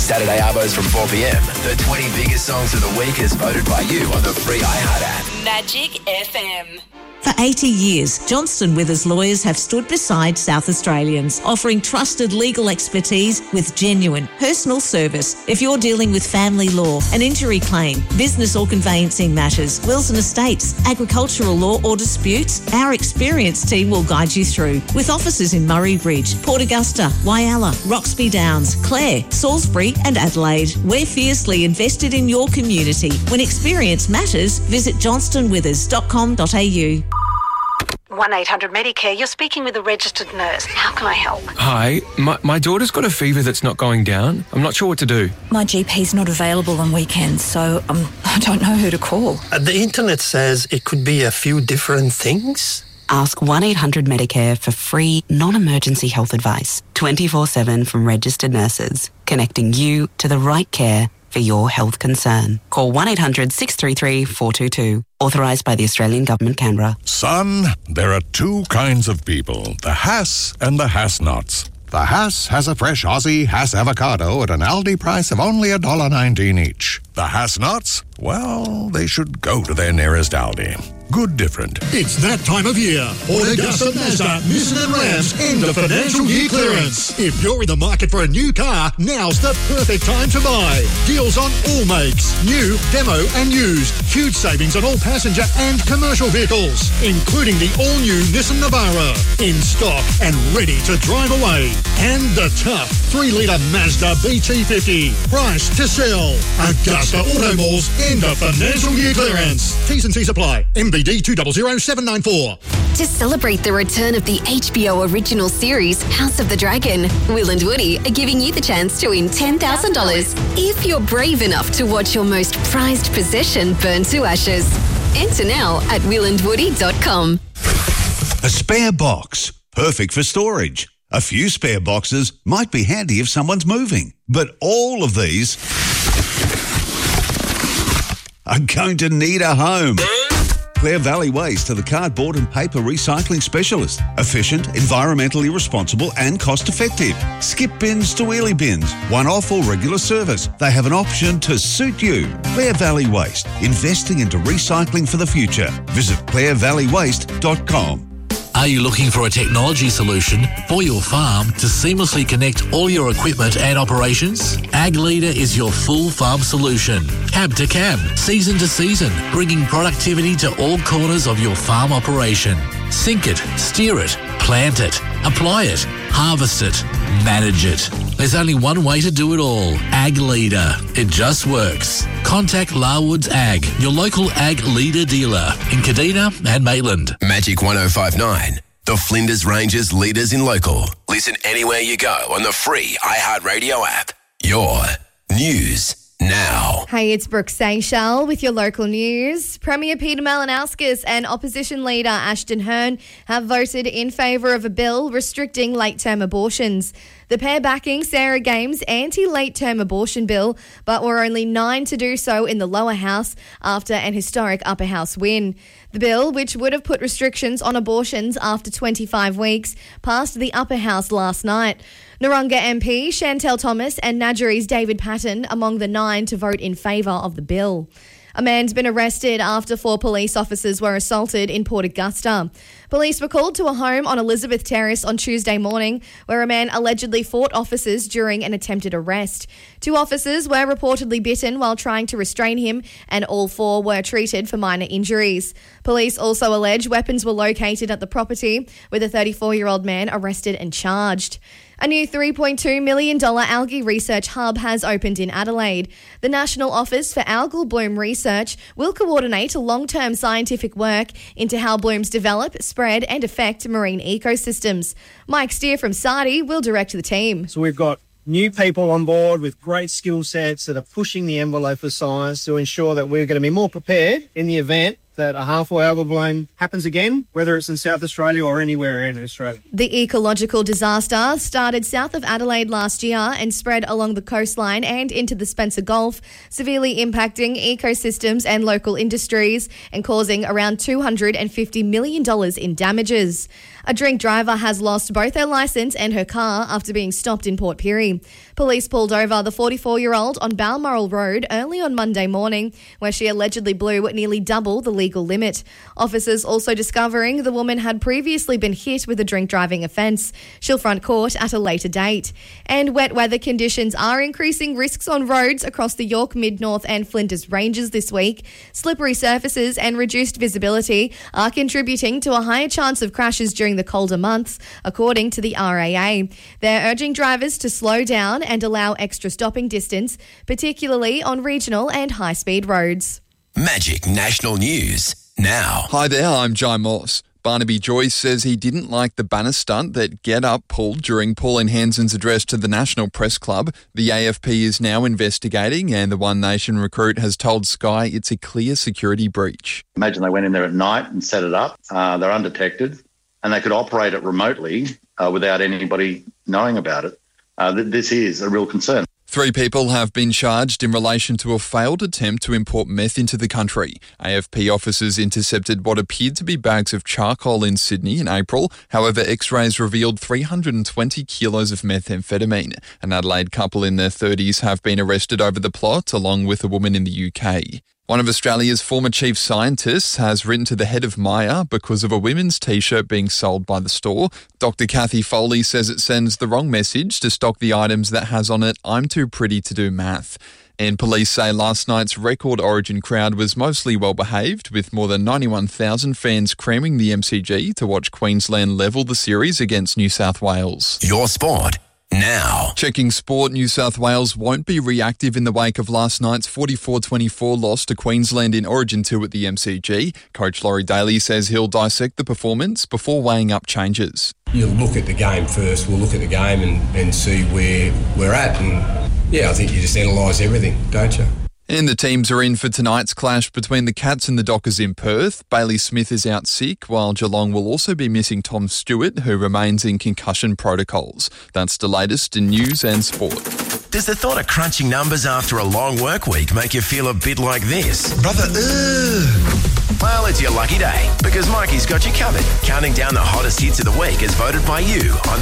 Saturday Arbos from 4pm. The 20 biggest songs of the week as voted by you on the free iHeart app. Magic FM. For 80 years, Johnston Withers lawyers have stood beside South Australians, offering trusted legal expertise with genuine personal service. If you're dealing with family law, an injury claim, business or conveyancing matters, wills and estates, agricultural law or disputes, our experienced team will guide you through. With offices in Murray Bridge, Port Augusta, Whyalla, Roxby Downs, Clare, Salisbury and Adelaide. We're fiercely invested in your community. When experience matters, visit johnstonwithers.com.au. 1-800 Medicare, you're speaking with a registered nurse. How can I help? Hi, my daughter's got a fever that's not going down. I'm not sure what to do. My GP's not available on weekends, so I don't know who to call. The internet says it could be a few different things. Ask 1-800 Medicare for free, non-emergency health advice, 24/7 from registered nurses, connecting you to the right care for your health concern. Call 1-800 633 422. Authorised by the Australian Government, Canberra. Son, there are two kinds of people, the Hass and the Hass-Nots. The Hass has a fresh Aussie Hass avocado at an Aldi price of only $1.19 each. The Hass-Nots, well, they should go to their nearest Aldi. Good different. It's that time of year. Port Augusta Mazda, Nissan and Rams end of financial year clearance. If you're in the market for a new car, now's the perfect time to buy. Deals on all makes, new, demo and used. Huge savings on all passenger and commercial vehicles, including the all-new Nissan Navara. In stock and ready to drive away. And the tough 3-litre Mazda BT50. Price to sell. Augusta Auto Malls end of financial year clearance. T's and C's apply. MBD 200794. To celebrate the return of the HBO original series House of the Dragon, Will and Woody are giving you the chance to win $10,000 if you're brave enough to watch your most prized possession burn to ashes. Enter now at willandwoody.com. A spare box, perfect for storage. A few spare boxes might be handy if someone's moving, but all of these are going to need a home. Clare Valley Waste are the cardboard and paper recycling specialist. Efficient, environmentally responsible and cost-effective. Skip bins to wheelie bins, one-off or regular service. They have an option to suit you. Clare Valley Waste, investing into recycling for the future. Visit clarevalleywaste.com. Are you looking for a technology solution for your farm to seamlessly connect all your equipment and operations? Ag Leader is your full farm solution. Cab to cab, season to season, bringing productivity to all corners of your farm operation. Sync it, steer it, plant it, apply it, harvest it, manage it. There's only one way to do it all. Ag Leader. It just works. Contact Larwoods Ag, your local Ag Leader dealer in Kadina and Maitland. Magic 105.9. The Flinders Ranges leaders in local. Listen anywhere you go on the free iHeartRadio app. Your news now. Hey, it's Brooke Seychelles with your local news. Premier Peter Malinowskis and opposition leader Ashton Hearn have voted in favour of a bill restricting late-term abortions. The pair backing Sarah Games' anti-late-term abortion bill, but were only 9 to do so in the lower house after an historic upper house win. The bill, which would have put restrictions on abortions after 25 weeks, passed the upper house last night. Narunga MP Chantel Thomas and Nadgery's David Patton among the 9 to vote in favour of the bill. A man's been arrested after 4 police officers were assaulted in Port Augusta. Police were called to a home on Elizabeth Terrace on Tuesday morning where a man allegedly fought officers during an attempted arrest. 2 officers were reportedly bitten while trying to restrain him and all 4 were treated for minor injuries. Police also allege weapons were located at the property with a 34-year-old man arrested and charged. A new $3.2 million algae research hub has opened in Adelaide. The National Office for Algal Bloom Research will coordinate long-term scientific work into how blooms develop, spread and affect marine ecosystems. Mike Steer from Sardi will direct the team. So we've got new people on board with great skill sets that are pushing the envelope for science to ensure that we're going to be more prepared in the event that a harmful algal bloom happens again, whether it's in South Australia or anywhere in Australia. The ecological disaster started south of Adelaide last year and spread along the coastline and into the Spencer Gulf, severely impacting ecosystems and local industries and causing around $250 million in damages. A drink driver has lost both her licence and her car after being stopped in Port Pirie. Police pulled over the 44-year-old on Balmoral Road early on Monday morning, where she allegedly blew nearly double the legal limit. Officers also discovering the woman had previously been hit with a drink driving offence. She'll front court at a later date. And wet weather conditions are increasing risks on roads across the York, Mid-North and Flinders Ranges this week. Slippery surfaces and reduced visibility are contributing to a higher chance of crashes during the colder months, according to the RAA. They're urging drivers to slow down and allow extra stopping distance, particularly on regional and high-speed roads. Magic National News now. Hi there, I'm Jai Moss. Barnaby Joyce says he didn't like the banner stunt that Get Up pulled during Pauline Hanson's address to the National Press Club. The AFP is now investigating, and the One Nation recruit has told Sky it's a clear security breach. Imagine they went in there at night and set it up. They're undetected, and they could operate it remotely without anybody knowing about it. This is a real concern. 3 people have been charged in relation to a failed attempt to import meth into the country. AFP officers intercepted what appeared to be bags of charcoal in Sydney in April. However, X-rays revealed 320 kilos of methamphetamine. An Adelaide couple in their 30s have been arrested over the plot, along with a woman in the UK. One of Australia's former chief scientists has written to the head of Myer because of a women's T-shirt being sold by the store. Dr. Kathy Foley says it sends the wrong message to stock the items that has on it, "I'm too pretty to do math." And police say last night's record Origin crowd was mostly well behaved, with more than 91,000 fans cramming the MCG to watch Queensland level the series against New South Wales. Your sport now. Checking sport, New South Wales won't be reactive in the wake of last night's 44-24 loss to Queensland in Origin 2 at the MCG. Coach Laurie Daly says he'll dissect the performance before weighing up changes. You'll look at the game first. We'll look at the game and see where we're at. And yeah, I think you just analyse everything, don't you? And the teams are in for tonight's clash between the Cats and the Dockers in Perth. Bailey Smith is out sick, while Geelong will also be missing Tom Stewart, who remains in concussion protocols. That's the latest in news and sport. Does the thought of crunching numbers after a long work week make you feel a bit like this? Brother, Well, it's your lucky day, because Mikey's got you covered. Counting down the hottest hits of the week as voted by you on